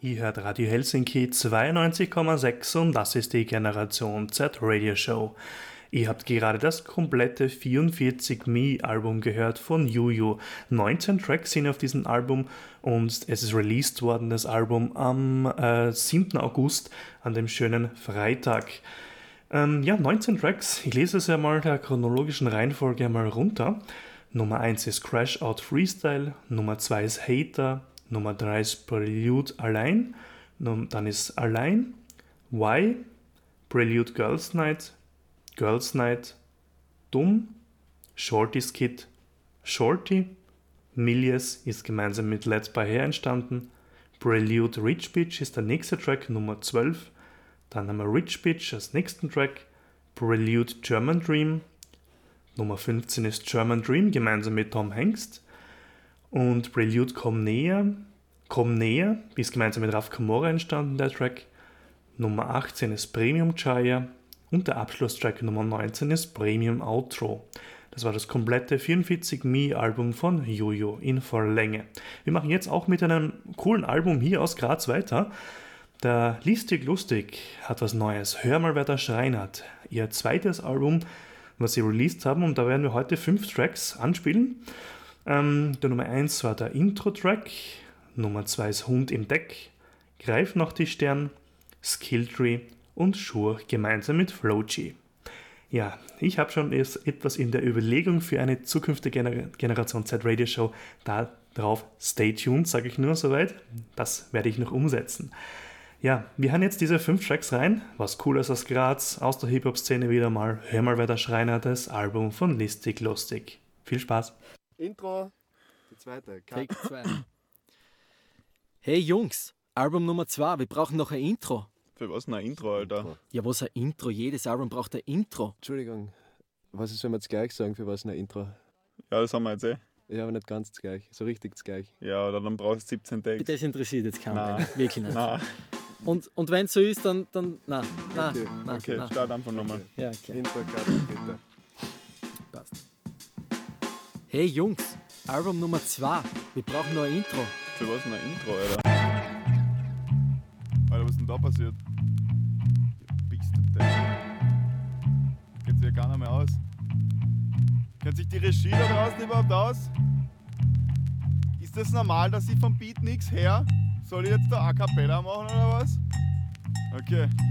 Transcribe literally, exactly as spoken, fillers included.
Ihr hört Radio Helsinki zweiundneunzig Komma sechs und das ist die Generation Z Radio Show. Ihr habt gerade das komplette vierundvierzig Me Album gehört von Juju. neunzehn Tracks sind auf diesem Album und es ist released worden, das Album, am äh, siebten August, an dem schönen Freitag. Ähm, ja, neunzehn Tracks. Ich lese es ja mal der chronologischen Reihenfolge mal runter. Nummer eins ist Crash Out Freestyle, Nummer zwei ist Hater, Nummer drei ist Prelude Allein, dann ist Allein, Why, Prelude Girls Night, Girls Night, Dumm, Shorty's Kid, Shorty, Milies ist gemeinsam mit Let's Buy Hair entstanden, Prelude Rich Bitch ist der nächste Track, Nummer zwölf, dann haben wir Rich Bitch als nächsten Track, Prelude German Dream, Nummer fünfzehn ist German Dream gemeinsam mit Tom Hengst, und Prelude Komm Näher, Komm Näher ist gemeinsam mit Raf Kamora entstanden, der Track. Nummer achtzehn ist Premium Chaya und der Abschlusstrack Nummer neunzehn ist Premium Outro. Das war das komplette vierundvierzig Me Album von Juju in voller Länge. Wir machen jetzt auch mit einem coolen Album hier aus Graz weiter. Der Listig Lustig hat was Neues. Hör mal, wer da schreinert. Ihr zweites Album, was sie released haben, und da werden wir heute fünf Tracks anspielen. Ähm, der Nummer eins war der Intro-Track, Nummer zwei ist Hund im Deck, Greif noch die Stern, Skilltree und Schur gemeinsam mit Floji. Ja, ich habe schon etwas in der Überlegung für eine zukünftige Gener- Generation Z Radio Show. Darauf stay tuned, sage ich nur soweit. Das werde ich noch umsetzen. Ja, wir hören jetzt diese fünf Tracks rein. Was Cooles aus Graz, aus der Hip-Hop-Szene wieder mal. Hör mal, wer der Schreiner, das Album von Listig Lustig. Viel Spaß. Intro, die zweite. Take zwei. Hey Jungs, Album Nummer zwei, wir brauchen noch ein Intro. Für was ein Intro, Alter? Ja, was ein Intro? Jedes Album braucht ein Intro. Entschuldigung, was soll man jetzt gleich sagen, für was ein Intro? Ja, das haben wir jetzt eh. Ja, aber nicht ganz gleich, so richtig gleich. Ja, oder dann brauchst du siebzehn Takes. Das interessiert jetzt keinen. Nein. Wirklich nicht. Nein. Und, und wenn es so ist, dann, dann nein, nein, Okay, nein, Okay, nein. start einfach nochmal. Ja, okay. Intro, Cut, bitte. Passt. Hey Jungs, Album Nummer zwei, wir brauchen noch ein Intro. Für was ein Intro, Alter? Alter, was ist denn da passiert? Bist du denn? Geht sich ja gar nicht mehr aus. Kennt sich die Regie da draußen überhaupt aus? Ist das normal, dass ich vom Beat nichts her? Soll ich jetzt da A Cappella machen oder was? Okay.